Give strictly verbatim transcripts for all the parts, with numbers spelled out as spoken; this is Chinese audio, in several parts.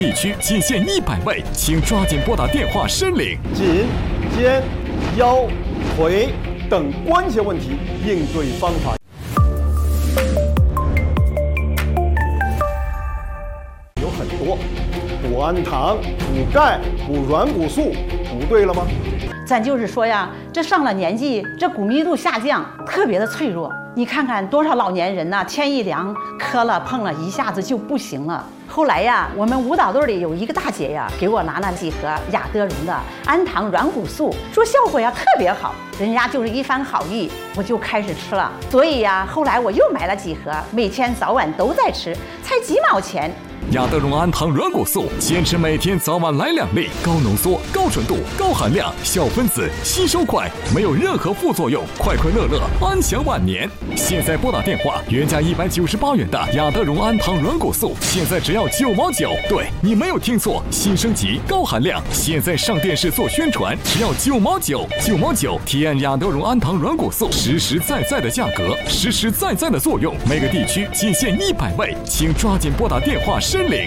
地区仅限一百位，请抓紧拨打电话申领。 颈、肩、腰、腿等关节问题应对方法有很多，补氨糖、补钙、补软骨素，补对了吗？ 咱就是说呀，这上了年纪，这骨密度下降，特别的脆弱。你看看多少老年人呐，天一凉，磕了碰了，一下子就不行了。后来呀，我们舞蹈队里有一个大姐呀，给我拿了几盒雅德荣的氨糖软骨素，说效果呀特别好，人家就是一番好意，我就开始吃了。所以呀，后来我又买了几盒，每天早晚都在吃，才几毛钱。 雅德荣氨糖软骨素，坚持每天早晚来两粒，高浓缩、高纯度、高含量，小分子，吸收快，没有任何副作用，快快乐乐，安享晚年。现在拨打电话，原价一百九十八元的雅德荣氨糖软骨素，现在只要九毛九。对，你没有听错，新升级，高含量，现在上电视做宣传，只要九毛九，九毛九，体验雅德荣氨糖软骨素实实在在的价格，实实在在的作用，每个地区仅限一百位，请抓紧拨打电话申领。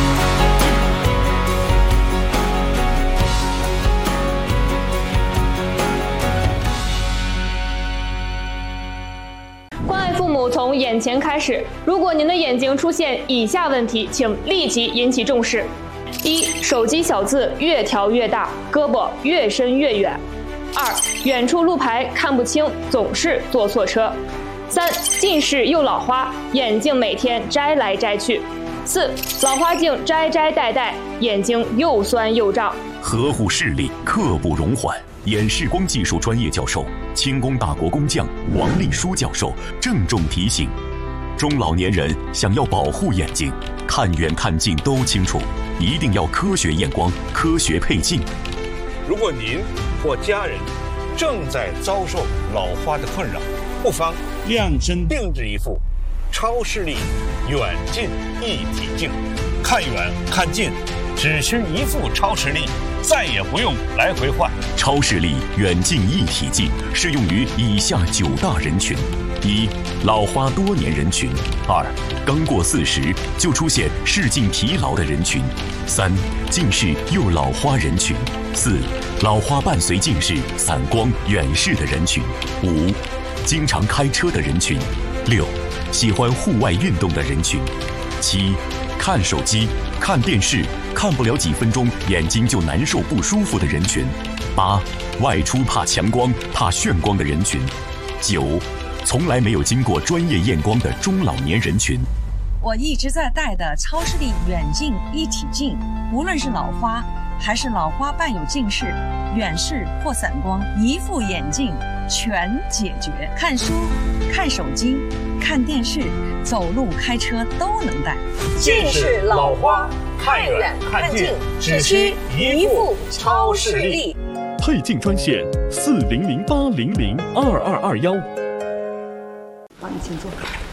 关爱父母从眼前开始。如果您的眼睛出现以下问题，请立即引起重视：一、手机小字越调越大，胳膊越伸越远；二、远处路牌看不清，总是坐错车；三、近视又老花，眼镜每天摘来摘去；四、老花镜摘摘戴戴，眼睛又酸又胀。 呵护视力，刻不容缓。眼视光技术专业教授、轻工大国工匠王立书教授郑重提醒：中老年人想要保护眼睛，看远看近都清楚，一定要科学验光、科学配镜。 如果您或家人正在遭受老花的困扰，不妨量身定制一副超视力远近一体镜，看远看近只需一副超视力，再也不用来回换。 超视力远近一体镜适用于以下九大人群：一、老花多年人群；二、刚过四十就出现视镜疲劳的人群；三、近视又老花人群；四、老花伴随近视、散光、远视的人群；五、经常开车的人群；六、喜欢户外运动的人群；七、看手机、看电视看不了几分钟眼睛就难受不舒服的人群；八、外出怕强光、怕眩光的人群；九、从来没有经过专业验光的中老年人群。 我一直在戴的超视力远近一体镜，无论是老花还是老花伴有近视、远视或散光，一副眼镜全解决。看书、看手机、看电视、走路、开车都能戴。 近视、老花，看远看近只需一副超视力。 配镜专线四零零八零零二二二幺。 好，你请坐。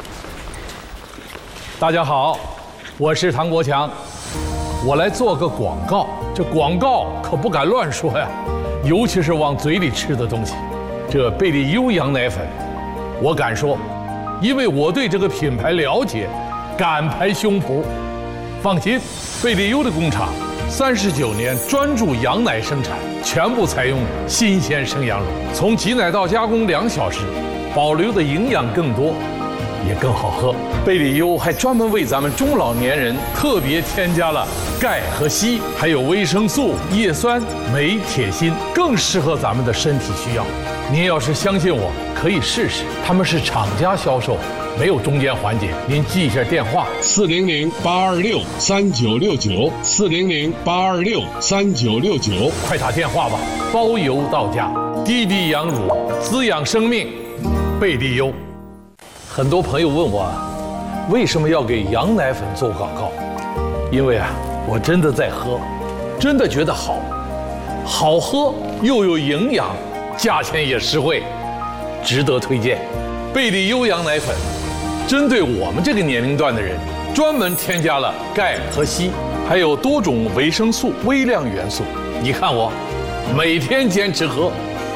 大家好，我是唐国强，我来做个广告。这广告可不敢乱说呀，尤其是往嘴里吃的东西。这贝利优羊奶粉，我敢说，因为我对这个品牌了解，敢拍胸脯。放心，贝利优的工厂三十九年专注羊奶生产，全部采用新鲜生羊乳，从挤奶到加工两小时，保留的营养更多，也更好喝。贝利优还专门为咱们中老年人特别添加了钙和硒，还有维生素、叶酸、镁、铁、锌，更适合咱们的身体需要。您要是相信我，可以试试。他们是厂家销售，没有中间环节。您记一下电话： 四零零八二六三九六九，四零零八二六三九六九， 快打电话吧，包邮到家。滴滴羊乳，滋养生命，贝利优。很多朋友问我，为什么要给羊奶粉做广告？因为啊，我真的在喝，真的觉得好，好喝又有营养，价钱也实惠，值得推荐。贝利优羊奶粉针对我们这个年龄段的人，专门添加了钙和硒，还有多种维生素、微量元素。你看我每天坚持喝。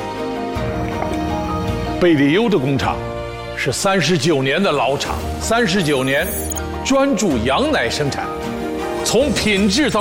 贝利优的工厂是三十九年的老厂，三十九年专注羊奶生产，从品质到